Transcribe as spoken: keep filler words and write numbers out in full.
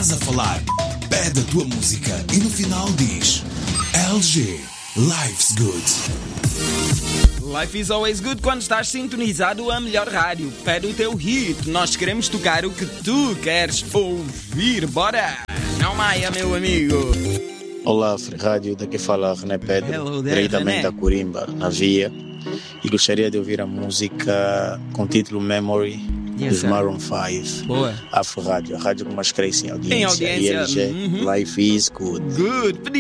estás a falar, pede a tua música e no final diz L G, Life's Good. Life is always good quando estás sintonizado a melhor rádio. Pede o teu hit, nós queremos tocar o que tu queres ouvir. Bora! Não maia, meu amigo. Olá, Rádio, daqui fala René Pedro, Hello there, diretamente René. da Corimba, na Via, e gostaria de ouvir a música com o título Memory, Yes, dos sir. Maroon five. Boa. Afro Rádio, a rádio com mais cresce em audiência, Em audiência, I L G, uhum. Life is Good. Good.